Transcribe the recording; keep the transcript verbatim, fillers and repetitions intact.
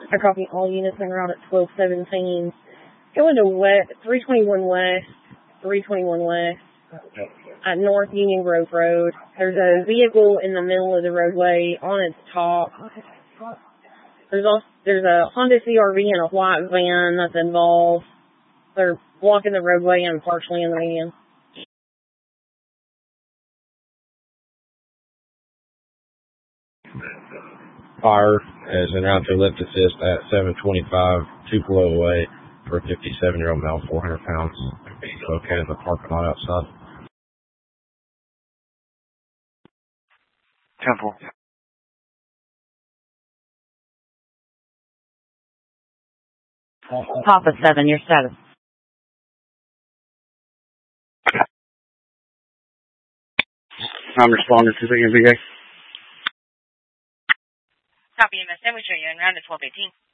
I copy all units en route at twelve seventeen. Going to west, three twenty-one West, three twenty-one West, at North Union Grove Road. There's a vehicle in the middle of the roadway on its top. There's also, there's a Honda C R V and a white van that's involved. They're blocking the roadway and partially in the median. Fire is en route to lift assist at seven twenty-five, Tupelo away for a fifty-seven-year-old male, four hundred pounds. He's located in the parking lot outside. Temple. Papa seven, your status. I'm responding to the N B A. Copy, M S N. We show you en route at twelve eighteen.